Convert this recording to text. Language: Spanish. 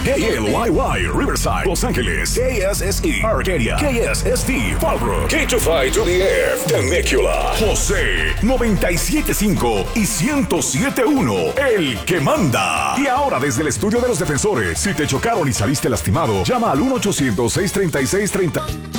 KLYY, Riverside, Los Ángeles, KSSE, Arcadia, KSST, Fallbrook, K25-2DF, Temecula, José, 97.5 y 107.1, el que manda. Y ahora desde el estudio de los defensores, si te chocaron y saliste lastimado, llama al 1-800-636-30.